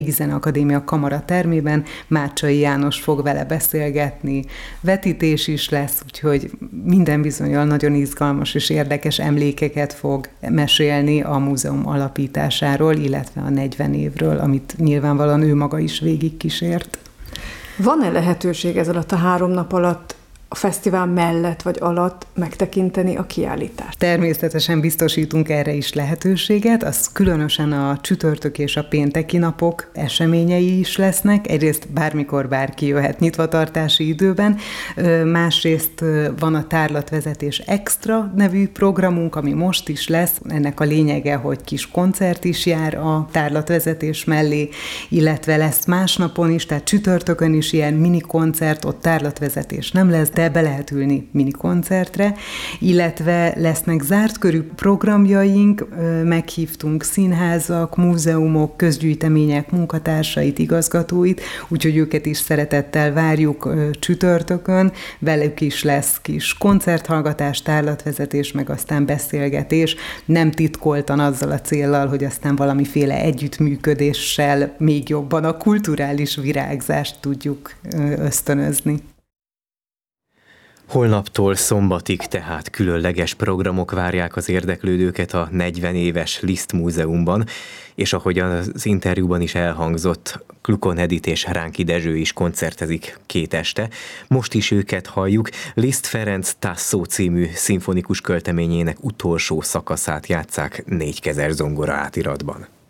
Zeneakadémia Kamara termében. Mácsai János fog vele beszélgetni, vetítés is lesz, úgyhogy minden bizonnyal nagyon izgalmas és érdekes emlékeket fog mesélni a múzeum alapításáról, illetve a 40 évről, amit nyilvánvalóan ő maga is végigkísért. Van-e lehetőség ez alatt a 3 nap alatt a fesztivál mellett vagy alatt megtekinteni a kiállítást? Természetesen biztosítunk erre is lehetőséget, az különösen a csütörtök és a pénteki napok eseményei is lesznek. Egyrészt bármikor bárki jöhet nyitvatartási időben, másrészt van a Tárlatvezetés Extra nevű programunk, ami most is lesz. Ennek a lényege, hogy kis koncert is jár a tárlatvezetés mellé, illetve lesz más napon is, tehát csütörtökön is ilyen mini koncert, ott tárlatvezetés nem lesz, de be lehet ülni minikoncertre, illetve lesznek zárt körű programjaink, meghívtunk színházak, múzeumok, közgyűjtemények munkatársait, igazgatóit, úgyhogy őket is szeretettel várjuk csütörtökön, velük is lesz kis koncerthallgatás, tárlatvezetés, meg aztán beszélgetés, nem titkoltan azzal a céllal, hogy aztán valamiféle együttműködéssel még jobban a kulturális virágzást tudjuk ösztönözni. Holnaptól szombatig tehát különleges programok várják az érdeklődőket a 40 éves Liszt Múzeumban, és ahogy az interjúban is elhangzott, Klukon Edit és Ránki Dezső is koncertezik 2 este. Most is őket halljuk, Liszt Ferenc Tasso című szimfonikus költeményének utolsó szakaszát játsszák 4 kezes zongora átiratban.